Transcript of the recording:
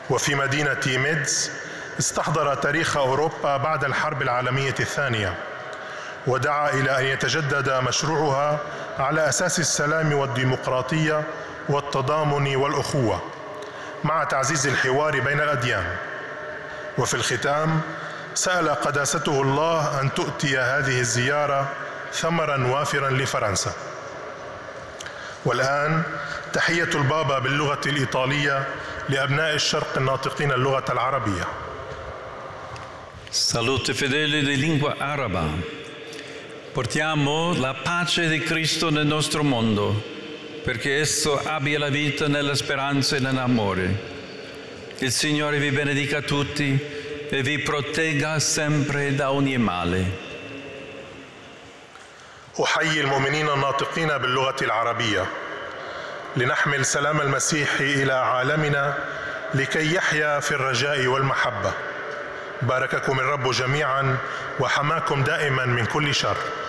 وفي مدينة ميدز استحضر تاريخ أوروبا بعد الحرب العالمية الثانية، ودعا إلى أن يتجدد مشروعها على أساس السلام والديمقراطية والتضامن والأخوة مع تعزيز الحوار بين الأديان. وفي الختام سأل قداسته الله أن تؤتي هذه الزيارة ثمراً وافراً لفرنسا. والآن تحية البابا باللغة الإيطالية لأبناء الشرق الناطقين اللغة العربية. Salute fedeli di lingua araba. Portiamo la pace di Cristo nel nostro mondo, perché esso abbia la vita nella speranza e nell'amore. Il Signore vi benedica tutti e vi protegga sempre da ogni male. أحيي المؤمنين الناطقين باللغة العربية لنحمل سلام المسيح إلى عالمنا لكي يحيا في الرجاء والمحبة. بارككم الرب جميعا وحماكم دائما من كل شر.